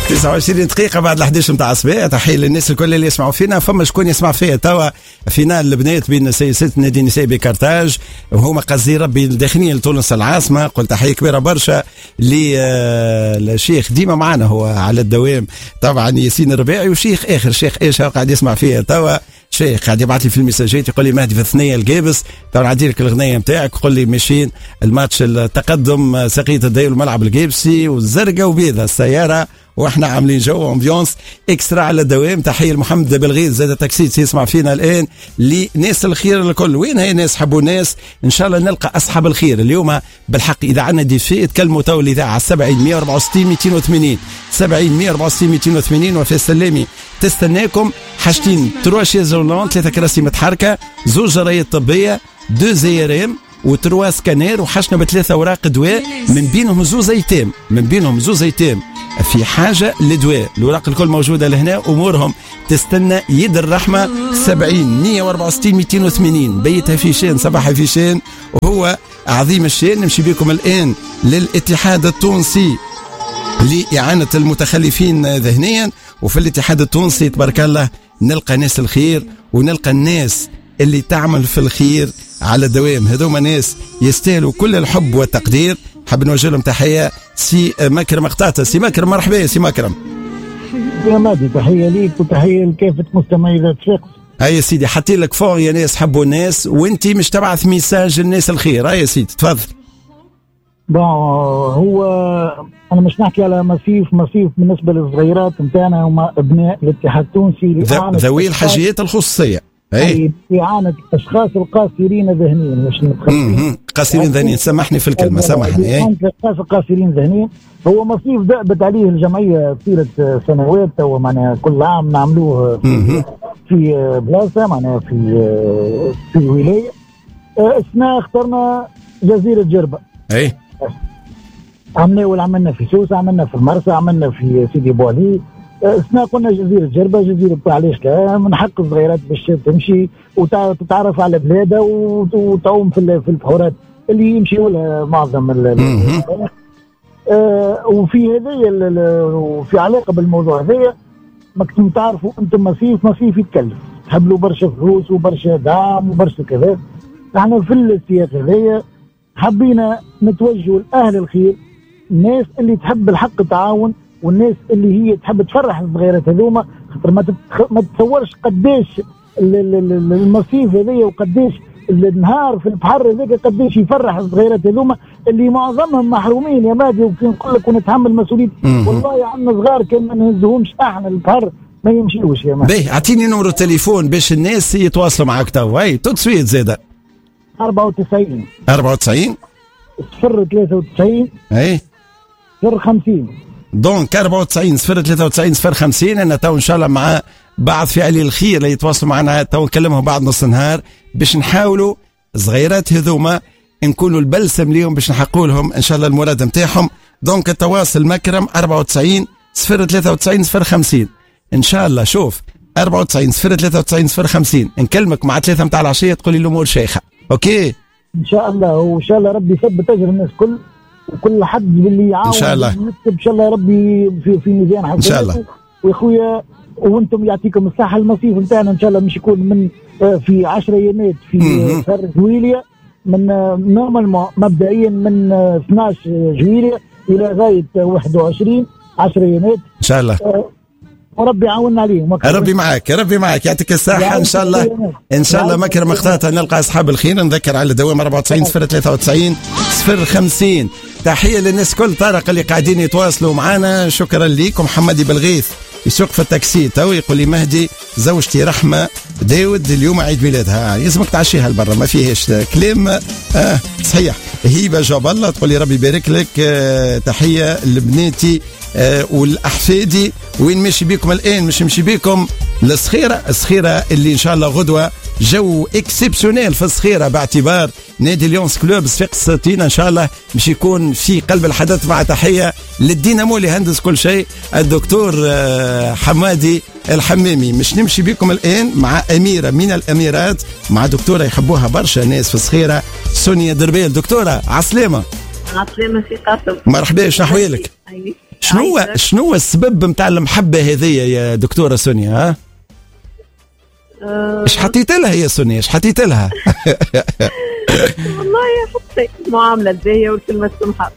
29 دقيقة بعد 11 متاع الصباح. تحية للناس الكل اللي يسمعوا فينا. فما شكون يسمع فيها توا فينال البنات بين سياسات نادي النساء بكارتاج وهما قصدي ربي الداخلين لتونس العاصمة. قلت تحية كبيرة برشا للشيخ ديما معنا هو على الدوام طبعا ياسين الرباعي وشيخ آخر شيخ إيش قاعد يسمع فيها توا. شيخ قاعد يبعث لي في المساجات يقول لي مهدي في الثنية القابس طبعا عادي لك الغنية نتاعك. يقول لي ماشيين الماتش التقدم سقيت الدايل الملعب القابسي والزرقاء وبيضة السيارة واحنا عاملين جو امبيونس اكسترا على الدوام. تحيه لمحمد بلغيث زاد تاكسيت يسمع فينا الان. لناس الخير الكل وين هي ناس حبوا الناس ان شاء الله نلقى اصحاب الخير اليوم بالحق. اذا عندنا ديفي تكلموا تو الاذاعه على 70 164 280 70 164 280 وفي السلامي تستناكم حاجتين 3 شيز رولون 3 كراسي متحركه 2 جرايات طبيه 2 زيرام و3 سكانير وحشنا ب3 اوراق دواء من بينهم زوز ايتام في حاجة لدواء. الوراق الكل موجودة لهنا أمورهم تستنى يد الرحمة 70 164 280 بيتها في شين صباحها في شين وهو عظيم الشين. نمشي بكم الآن للاتحاد التونسي لإعانة المتخلفين ذهنيا. وفي الاتحاد التونسي تبارك الله نلقى ناس الخير ونلقى الناس اللي تعمل في الخير على الدوام. هذوما ناس يستاهلوا كل الحب والتقدير. حاب نوجه لهم تحيه. سي مكرم قطاطة. سي مكرم مرحبا يا سي مكرم. يا مادي تحيه ليك وتحيه لكافه مستمعي ذات شخص. هاي يا سيدي حطي لك فوق يا ناس حبوا الناس وانت مش تبعث ميساج للناس الخير. هاي يا سيدي تفضل. هو انا مش نحكي على مصيف بالنسبه للصغيرات نتاعنا هما ابناء الاتحاد التونسي ذوي الحاجيات الخصوصيه. اي إعانة الاشخاص القاصرين ذهنيا مش متخلفين. قاصرين ذهنيا سامحني في الكلمه سامحني. الاشخاص القاصرين ذهنيا هو مصيف دأبت عليه الجمعيه طيله سنوات تو معناها كل عام نعملوه في بلاصه معناها في الولايه. السنه اخترنا جزيره جربه. اي عملنا في سوسه عملنا في المرسى عملنا في سيدي بوالي. اثناء قلنا جزيرة جربة جزيرة بتاع ليش من حق الصغيرات باش تمشي وتتعرف على بلادها وتعوم في البحورات اللي يمشيوا لها معظم وفي هذه وفي علاقة بالموضوع هذايا ماكتم تعرفوا انتم مصيف يتكلف تحبلوا برشا فلوس وبرشا دعم وبرشا كذا. احنا في السياق هذايا حبينا نتوجهوا لأهل الخير الناس اللي تحب الحق تعاون والناس اللي هي تحب تفرح الصغيرات هذوما خاطر ما تتصورش قداش المصيف هذايا وقداش النهار في البحر هذاك قداش يفرح الصغيرات هذوما اللي معظمهم محرومين يا مادي. وكي نقول لك ونتحمل مسؤولية والله عندنا صغار كان ما نهزهمش احنا البحر ما يمشيوش يا مادي. باهي اعطيني نمرو التليفون باش الناس يتواصلوا معك تو. هاي تسويت زاده 94 093 اي 050 دونك 94 093 050. انا تو ان شاء الله مع بعض فعلي الخير اللي يتواصلوا معنا تو نكلمهم بعد نص نهار باش نحاولوا صغيرات هذوما نكونوا البلسم ليهم باش نحققوا لهم ان شاء الله المراد نتاعهم. دونك التواصل مكرم 94 093 050 ان شاء الله. شوف 94 093 050 نكلمك مع 3 متاع العشيه تقول لي الامور شيخه. اوكي ان شاء الله. وان شاء الله ربي يثبت اجر الناس كل وكل حد اللي يعاون ان شاء الله. ان شاء الله ربي في ميزان حسناته ان شاء الله. واخويا وانتم يعطيكم الصحه. المصيف نتاعنا ان شاء الله مش يكون من في 10 ايامات في شهر جويليا من نورمالمون مبدئيا من 12 جويليا الى غايه 21 10 ايامات ان شاء الله. وربي يعاوننا عليهم. ربي معك يعطيك الصحة ان شاء الله. ان شاء الله مكرم مخطاطة نلقى اصحاب الخير. نذكر على دوام 94 093 050. تحية للناس كل طارق اللي قاعدين يتواصلوا معنا. شكرا ليك. محمد بلغيث يسوق في التاكسي تو يقول لي مهدي زوجتي رحمة داود اليوم عيد ميلادها يلزمك تعشيها لبرا ما فيهش كلام. صحيح. هيبة جاب الله تقول لي ربي يبارك لك. تحية لبناتي والأحفادي. وين ماشي بيكم الآن مش نمشي بيكم الصخيرة اللي إن شاء الله غدوة جو اكسبسيونيل في الصخيرة باعتبار نادي ليونس كلوب صفاقس 60 إن شاء الله مش يكون في قلب الحدث. مع تحية للدينامو اللي هندس كل شيء الدكتور حمادي الحمامي. مش نمشي بيكم الآن مع أميرة من الأميرات مع دكتورة يحبوها برشا ناس في الصخيرة سونيا دربيل. دكتورة عسلامة. عسلامة سي قاسم. مرحبا. شنو أحوالك؟ شنو السبب نتاع المحبه هذه يا دكتوره سونيا؟ ها ايش حطيت لها يا سونيا؟ ايش حطيت لها؟ والله حطيت المعامله الباهيه والكلمه السمحه.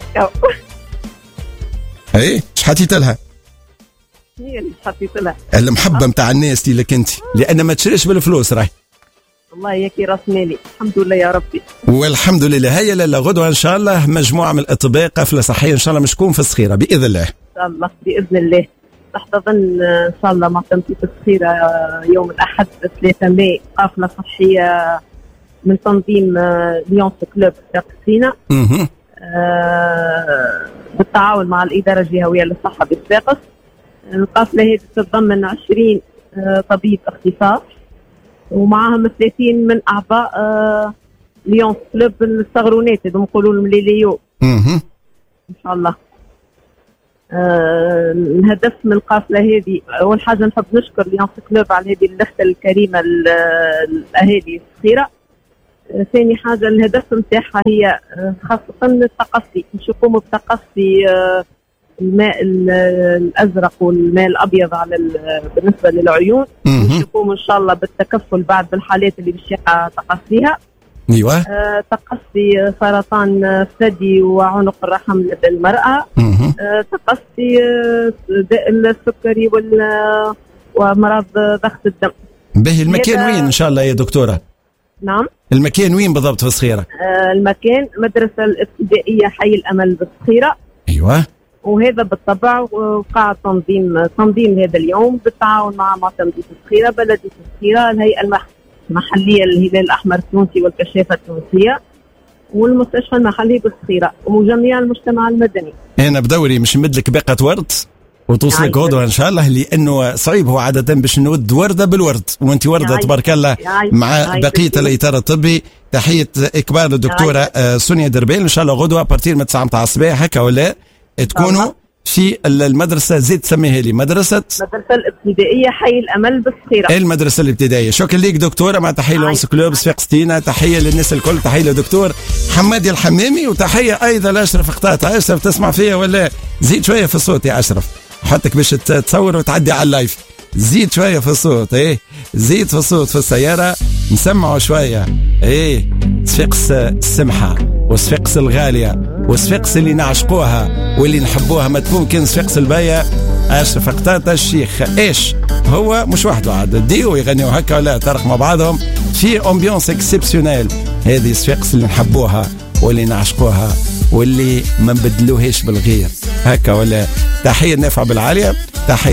اي ايش حطيت لها؟ هي اللي حطيت لها المحبه نتاع الناس دي لك انت، لان ما تشريش بالفلوس راهي. والله ياكي راس مالي الحمد لله يا ربي. والحمد لله. هيا لالا غدوه ان شاء الله مجموعه من الاطباء قافله صحيه ان شاء الله مش تكون في الصخيره باذن الله. ان شاء الله باذن الله. راح تظن ان شاء الله معتمدين في الصخيره يوم الاحد 3 ماي قافله صحيه من تنظيم ليونس كلوب في سينا بالتعاون مع الاداره الجهويه للصحه بالصفاقس. القافله هذه تتضمن 20 طبيب اختصاص ومعهم 30 من اعضاء ليونس كلوب الصغرونات اللي نقولوا لهم ليليو ان شاء الله. الهدف من القافله هذه اول حاجه نحب نشكر ليونس كلوب على هذه اللفته الكريمه الاهالي الصغيره. ثاني حاجه الهدف نتاعها هي خاصه التقصي، باش يقوموا بتقصي الماء الازرق والماء الابيض على بالنسبه للعيون، باش يقوموا ان شاء الله بالتكفل بعد بالحالات اللي باش يقع تقصيها. ايوه. تقصي سرطان الثدي وعنق الرحم لدى المراه. تقصي السكري ومرض ضغط الدم. به المكان وين ان شاء الله يا دكتوره؟ نعم المكان وين بالضبط في الصخيره؟ المكان مدرسه الابتدائيه حي الامل بالصخيره. ايوه. وهذا بالطبع وقع تنظيم هذا اليوم بالتعاون مع معتمدية الصخيره، بلديه الصخيره، الهيئه المحليه للهلال الاحمر التونسي والكشافه التونسيه والمستشفى المحلي بالصخيره وجميع المجتمع المدني. انا بدوري مش نمدلك باقه ورد وتوصلك غدوه ان شاء الله، لانه صعيب هو عاده باش نود ورده بالورد وانت ورده تبارك الله مع بقيه الاطار الطبي. تحيه اكبار الدكتوره سونيا دربيل. ان شاء الله غدوه بارتير من 9 متاع الصباح هكا ولا تكونوا في المدرسه زيد تسميها لي مدرسه الابتدائيه حي الامل بالصخيره. المدرسه الابتدائيه. شكرا ليك دكتوره، مع تحيه لونس كلوب صفاق ستينا، تحيه للناس الكل، تحيه للدكتور حمادي الحمامي، وتحيه ايضا لاشرف قطاطه. اشرف تسمع فيا ولا؟ زيد شويه في الصوت يا اشرف، حطك باش تصور وتعدي على اللايف. زيد شويه في الصوت. ايه زيد في الصوت في السياره نسمعوا شويه. ايه صفاقس السمحه وصفاقس الغاليه وصفاقس اللي نعشقوها واللي نحبوها ما تكون كان صفاقس الباية. اشرف قطاطه الشيخ ايش هو مش وحده عاد ديو يغنيوا هكا ولا ترق مع بعضهم في امبيونس اكسبسيونيل. هذه صفاقس اللي نحبوها واللي نعشقوها واللي ما نبدلوهاش بالغير هكا ولا. تحيه نافعه بالعاليه. تحيه